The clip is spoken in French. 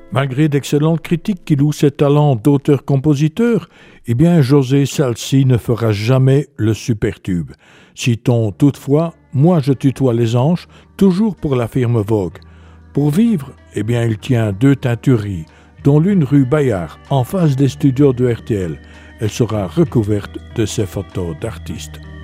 Malgré d'excellentes critiques qui louent ses talents d'auteur-compositeur, eh bien José Salsi ne fera jamais le supertube. Citons toutefois « Moi je tutoie les anges », toujours pour la firme Vogue. Pour vivre, eh bien il tient 2 teintureries, dont l'une rue Bayard, en face des studios de RTL. Elle sera recouverte de ses photos d'artistes.